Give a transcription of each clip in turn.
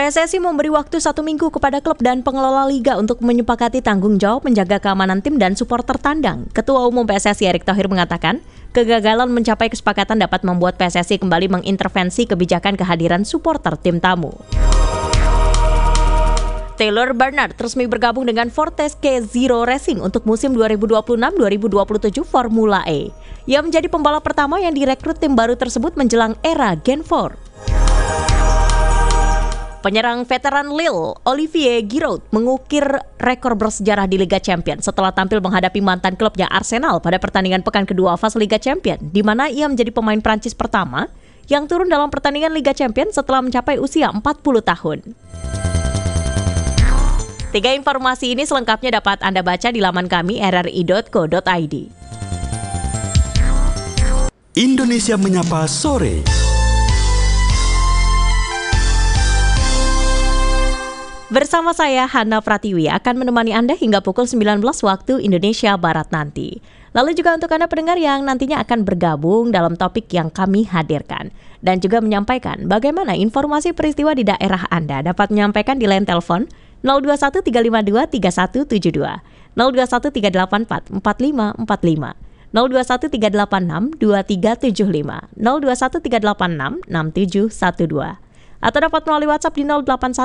PSSI memberi waktu 1 minggu kepada klub dan pengelola liga untuk menyepakati tanggung jawab menjaga keamanan tim dan supporter tandang. Ketua Umum PSSI Erick Thohir mengatakan, kegagalan mencapai kesepakatan dapat membuat PSSI kembali mengintervensi kebijakan kehadiran supporter tim tamu. Taylor Bernard resmi bergabung dengan Fortescue Zero Racing untuk musim 2026-2027 Formula E. Ia menjadi pembalap pertama yang direkrut tim baru tersebut menjelang era Gen 4. Penyerang veteran Lille, Olivier Giroud, mengukir rekor bersejarah di Liga Champions setelah tampil menghadapi mantan klubnya Arsenal pada pertandingan pekan kedua fase Liga Champions, di mana ia menjadi pemain Prancis pertama yang turun dalam pertandingan Liga Champions setelah mencapai usia 40 tahun. 3 informasi ini selengkapnya dapat Anda baca di laman kami rri.co.id. Indonesia Menyapa Sore. Bersama saya, Hana Pratiwi, akan menemani Anda hingga pukul 19 waktu Indonesia Barat nanti. Lalu juga untuk Anda pendengar yang nantinya akan bergabung dalam topik yang kami hadirkan. Dan juga menyampaikan bagaimana informasi peristiwa di daerah Anda dapat menyampaikan di line telepon 0213523172, 0213844545, 0213862375, 0213866712. Atau dapat melalui WhatsApp di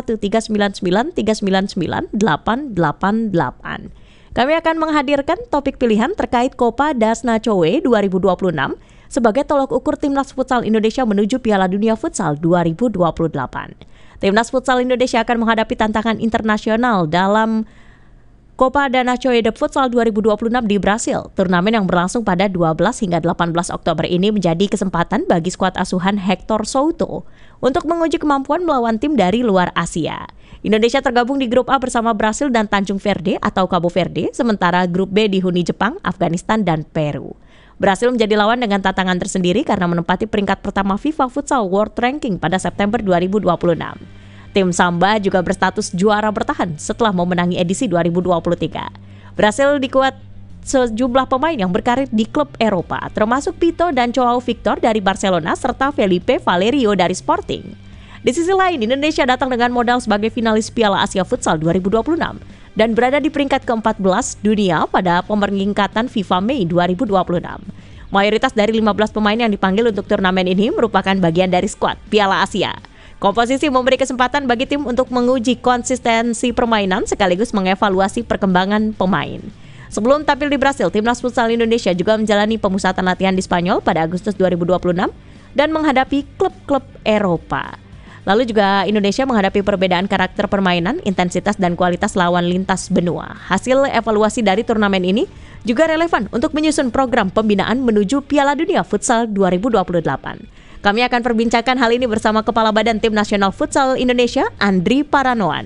081399399888. Kami akan menghadirkan topik pilihan terkait Copa das Nações 2026 sebagai tolok ukur Timnas Futsal Indonesia menuju Piala Dunia Futsal 2028. Timnas Futsal Indonesia akan menghadapi tantangan internasional dalam Copa das Nações de Futsal 2026 di Brasil. Turnamen yang berlangsung pada 12 hingga 18 Oktober ini menjadi kesempatan bagi skuad asuhan Hector Souto untuk menguji kemampuan melawan tim dari luar Asia. Indonesia tergabung di grup A bersama Brasil dan Tanjung Verde atau Cabo Verde, sementara grup B dihuni Jepang, Afghanistan, dan Peru. Brasil menjadi lawan dengan tantangan tersendiri karena menempati peringkat pertama FIFA Futsal World Ranking pada September 2026. Tim Samba juga berstatus juara bertahan setelah memenangi edisi 2023. Brasil dikuat sejumlah pemain yang berkarir di klub Eropa, termasuk Pito dan Joao Victor dari Barcelona serta Felipe Valerio dari Sporting. Di sisi lain, Indonesia datang dengan modal sebagai finalis Piala Asia Futsal 2026 dan berada di peringkat ke-14 dunia pada pemeringkatan FIFA Mei 2026. Mayoritas dari 15 pemain yang dipanggil untuk turnamen ini merupakan bagian dari skuad Piala Asia. Komposisi memberi kesempatan bagi tim untuk menguji konsistensi permainan sekaligus mengevaluasi perkembangan pemain. Sebelum tampil di Brasil, Timnas Futsal Indonesia juga menjalani pemusatan latihan di Spanyol pada Agustus 2026 dan menghadapi klub-klub Eropa. Lalu juga Indonesia menghadapi perbedaan karakter permainan, intensitas dan kualitas lawan lintas benua. Hasil evaluasi dari turnamen ini juga relevan untuk menyusun program pembinaan menuju Piala Dunia Futsal 2028. Kami akan perbincangkan hal ini bersama Kepala Badan Tim Nasional Futsal Indonesia, Andri Paranoan.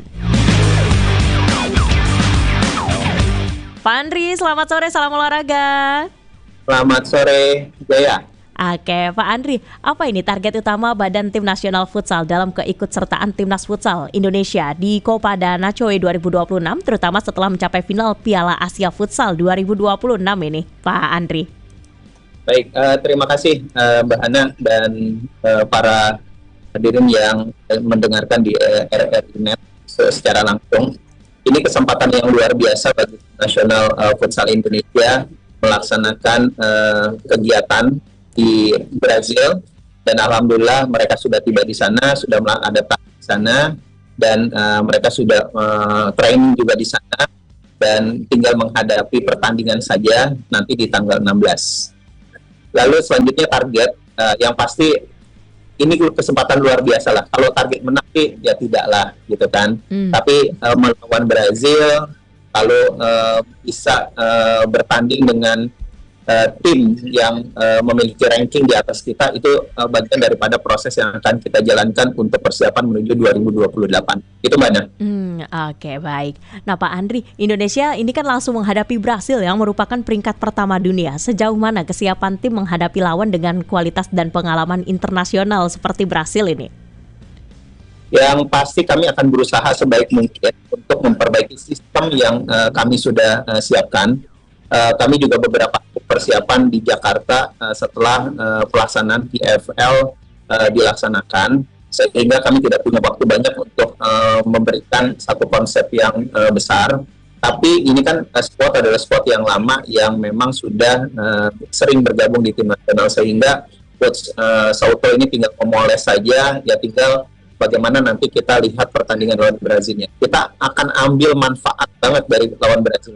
Pak Andri, selamat sore, salam olahraga. Selamat sore, Jaya. Oke, Pak Andri, apa ini target utama Badan Tim Nasional Futsal dalam keikutsertaan Timnas Futsal Indonesia di Copa das Nações 2026, terutama setelah mencapai final Piala Asia Futsal 2026 ini, Pak Andri? Baik, terima kasih Mbak Hana dan para hadirin yang mendengarkan di RRI.net secara langsung. Ini kesempatan yang luar biasa bagi Nasional Futsal Indonesia melaksanakan kegiatan di Brazil dan alhamdulillah mereka sudah tiba di sana, sudah adaptasi di sana dan mereka sudah training juga di sana dan tinggal menghadapi pertandingan saja nanti di tanggal 16. Lalu selanjutnya target yang pasti ini kesempatan luar biasa lah. Kalau target menang ya tidaklah gitu kan. Tapi melawan Brazil lalu bisa bertanding dengan tim yang memiliki ranking di atas kita itu bagian daripada proses yang akan kita jalankan untuk persiapan menuju 2028. Itu mana? Oke, baik. Nah Pak Andri, Indonesia ini kan langsung menghadapi Brasil yang merupakan peringkat pertama dunia. Sejauh mana kesiapan tim menghadapi lawan dengan kualitas dan pengalaman internasional seperti Brasil ini? Yang pasti kami akan berusaha sebaik mungkin untuk memperbaiki sistem yang kami sudah siapkan. Kami juga beberapa persiapan di Jakarta setelah pelaksanaan PFL dilaksanakan. sehingga kami tidak punya waktu banyak untuk memberikan satu konsep yang besar. Tapi ini kan squad adalah squad yang lama yang memang sudah sering bergabung di tim nasional, sehingga Coach Souto ini tinggal memoles saja, ya tinggal bagaimana nanti kita lihat pertandingan lawan Brazilnya. Kita akan ambil manfaat banget dari lawan Brazil.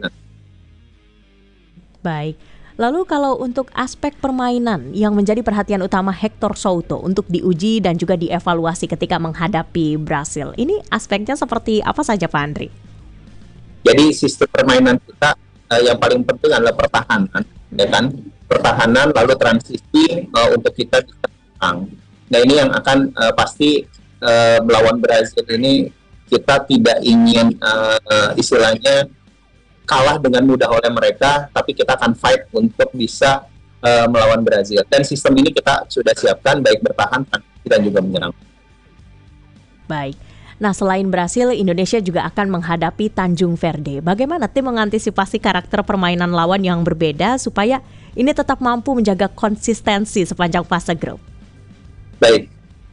Baik. Lalu kalau untuk aspek permainan yang menjadi perhatian utama Hector Souto untuk diuji dan juga dievaluasi ketika menghadapi Brasil, ini aspeknya seperti apa saja Pak Andri? Jadi sistem permainan kita yang paling penting adalah pertahanan, ya kan? Pertahanan lalu transisi untuk kita bisa menang. Nah ini yang akan pasti melawan Brazil ini kita tidak ingin istilahnya kalah dengan mudah oleh mereka, tapi kita akan fight untuk bisa melawan Brazil. Dan sistem ini kita sudah siapkan, baik bertahan dan juga menyerang. Baik. Nah, selain Brasil, Indonesia juga akan menghadapi Tanjung Verde. Bagaimana tim mengantisipasi karakter permainan lawan yang berbeda supaya ini tetap mampu menjaga konsistensi sepanjang fase grup? Baik.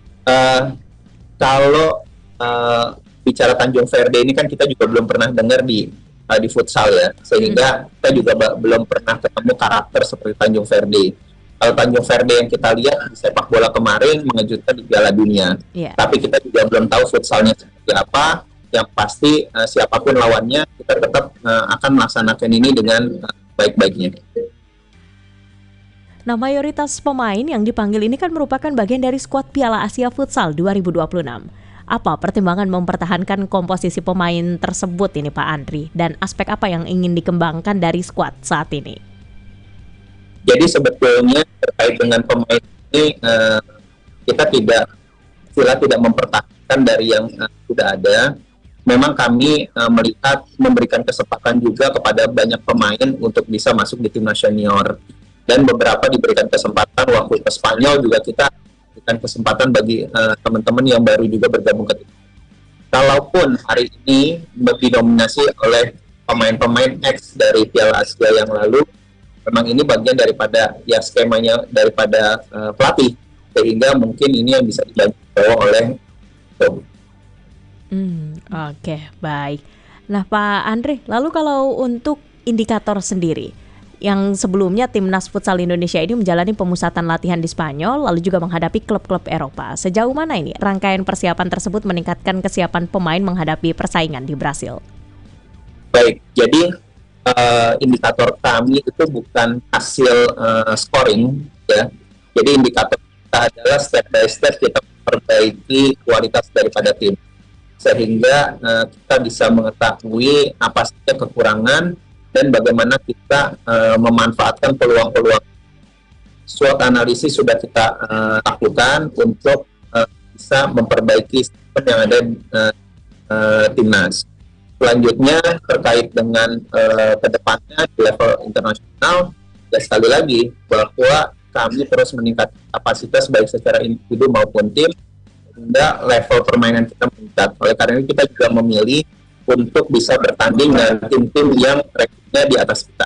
Kalau bicara Tanjung Verde ini kan kita juga belum pernah dengar di futsal ya, sehingga kita juga belum pernah ketemu karakter seperti Tanjung Verde. Kalau Tanjung Verde yang kita lihat di sepak bola kemarin mengejutkan di Piala Dunia, tapi kita juga belum tahu futsalnya seperti apa. Yang pasti siapapun lawannya kita tetap akan melaksanakan ini dengan baik-baiknya. Nah, mayoritas pemain yang dipanggil ini kan merupakan bagian dari skuad Piala Asia Futsal 2026. Apa pertimbangan mempertahankan komposisi pemain tersebut ini Pak Andri? Dan aspek apa yang ingin dikembangkan dari skuad saat ini? Jadi sebetulnya terkait dengan pemain ini kita tidak mempertahankan dari yang sudah ada. Memang kami melihat memberikan kesempatan juga kepada banyak pemain untuk bisa masuk di timnas senior. Dan beberapa diberikan kesempatan waktu ke Spanyol juga kita berikan kesempatan bagi teman-teman yang baru juga bergabung ke tim. Kalaupun hari ini didominasi oleh pemain-pemain X dari Piala Asia yang lalu, memang ini bagian daripada ya skemanya daripada pelatih, sehingga mungkin ini yang bisa dibantu oleh Oke, baik. Nah Pak Andri, lalu kalau untuk indikator sendiri, yang sebelumnya Timnas Futsal Indonesia ini menjalani pemusatan latihan di Spanyol, lalu juga menghadapi klub-klub Eropa. Sejauh mana ini rangkaian persiapan tersebut meningkatkan kesiapan pemain menghadapi persaingan di Brasil? Baik, jadi indikator kami itu bukan hasil scoring, ya. Jadi indikator kita adalah step by step kita memperbaiki kualitas daripada tim, sehingga kita bisa mengetahui apa saja kekurangan dan bagaimana kita memanfaatkan peluang-peluang. SWOT analisis sudah kita lakukan untuk bisa memperbaiki sistem yang ada timnas. Selanjutnya terkait dengan kedepannya di level internasional, ya sekali lagi bahwa kami terus meningkatkan kapasitas baik secara individu maupun tim, sehingga level permainan kita meningkat. Oleh karena itu kita juga memilih untuk bisa bertanding dengan tim-tim yang rankingnya di atas kita.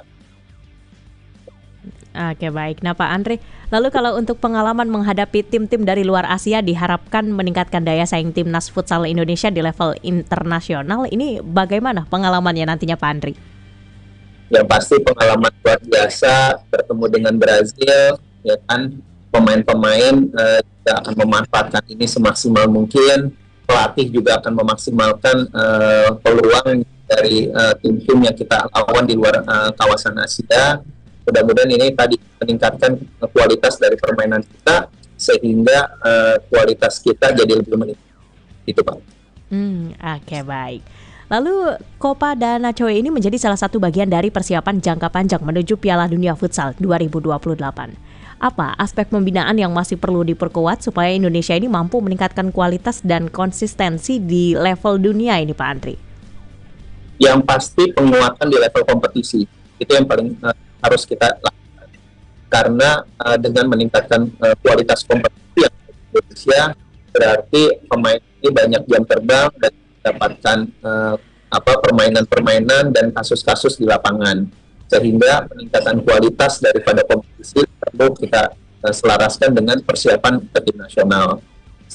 Oke, baik. Nah Pak Andri, lalu kalau untuk pengalaman menghadapi tim-tim dari luar Asia diharapkan meningkatkan daya saing Timnas Futsal Indonesia di level internasional, ini bagaimana pengalamannya nantinya Pak Andri? Yang pasti pengalaman luar biasa, bertemu dengan Brazil, ya kan, pemain-pemain juga akan memanfaatkan ini semaksimal mungkin. Pelatih juga akan memaksimalkan peluang dari tim-tim yang kita lawan di luar kawasan Asia. Mudah-mudahan ini tadi meningkatkan kualitas dari permainan kita, sehingga kualitas kita jadi lebih meningkat. Itu Pak. Oke, baik. Lalu Copa da Nações ini menjadi salah satu bagian dari persiapan jangka panjang menuju Piala Dunia Futsal 2028. Apa aspek pembinaan yang masih perlu diperkuat supaya Indonesia ini mampu meningkatkan kualitas dan konsistensi di level dunia ini Pak Andri? Yang pasti penguatan di level kompetisi, itu yang paling harus kita lakukan. Karena dengan meningkatkan kualitas kompetisi yang di Indonesia, berarti pemain ini banyak jam terbang dan mendapatkan permainan-permainan dan kasus-kasus di lapangan. Sehingga peningkatan kualitas daripada kompetisi perlu kita selaraskan dengan persiapan ke tim nasional.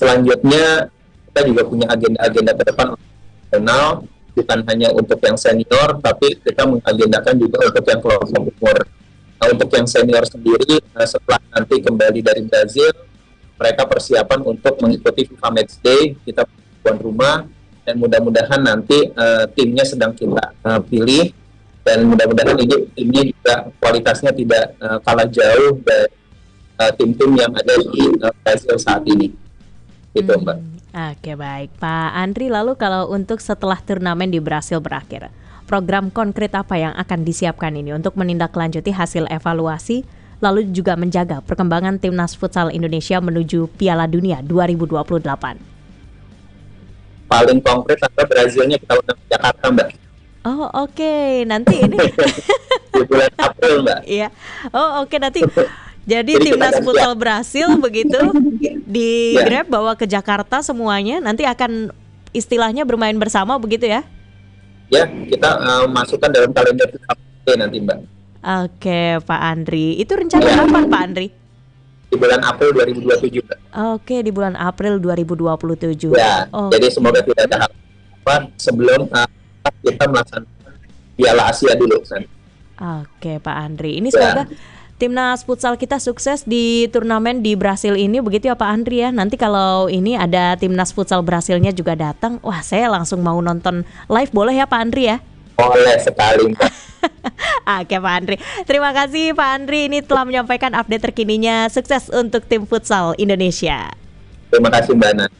selanjutnya kita juga punya agenda-agenda ke depan nasional, bukan hanya untuk yang senior, tapi kita mengagendakan juga untuk yang kelompok umur. Nah, untuk yang senior sendiri, setelah nanti kembali dari Brazil, mereka persiapan untuk mengikuti FIFA Matchday, kita tuan rumah, dan mudah-mudahan nanti timnya sedang kita pilih, dan mudah-mudahan ini timnya juga kualitasnya tidak kalah jauh dari tim-tim yang ada di Brazil saat ini. Gitu, Mbak. Oke, baik Pak Andri. Lalu kalau untuk setelah turnamen di Brasil berakhir, program konkret apa yang akan disiapkan ini untuk menindaklanjuti hasil evaluasi, lalu juga menjaga perkembangan Timnas Futsal Indonesia menuju Piala Dunia 2028? Paling konkret adalah Brazilnya kita undang ke Jakarta, Mbak. Oh, oke. Nanti ini Di bulan April, Mbak. Iya. Oh, oke, nanti jadi Timnas Futsal Brasil begitu di Grab bawa ke Jakarta semuanya, nanti akan istilahnya bermain bersama begitu ya? Ya, kita masukkan dalam kalender nanti, Mbak. Oke, Pak Andri. Itu rencana kapan, Pak Andri? Di bulan April 2027, Mbak. Oke, di bulan April 2027. Ya, jadi semoga tidak ada hal sebelum kita melaksanakan Piala Asia dulu, kan. Oke, Pak Andri. Ini semoga Timnas Futsal kita sukses di turnamen di Brasil ini, begitu ya Pak Andri ya. Nanti kalau ini ada Timnas Futsal Brasilnya juga datang, wah saya langsung mau nonton live, boleh ya Pak Andri ya? Boleh sekali, Mbak. Oke Pak Andri, terima kasih Pak Andri ini telah menyampaikan update terkininya. Sukses untuk tim futsal Indonesia. Terima kasih Mbak Ana.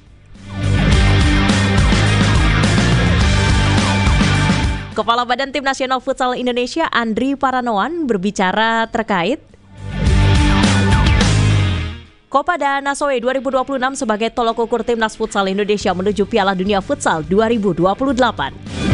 Kepala Badan Tim Nasional Futsal Indonesia Andri Paranoan berbicara terkait Copa da Nações 2026 sebagai tolok ukur Timnas Futsal Indonesia menuju Piala Dunia Futsal 2028.